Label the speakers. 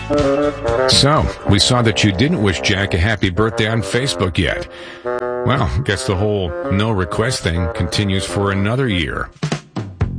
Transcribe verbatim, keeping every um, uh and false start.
Speaker 1: So, we saw that you didn't wish Jack a happy birthday on Facebook yet. Well, guess the whole no request thing continues for another year.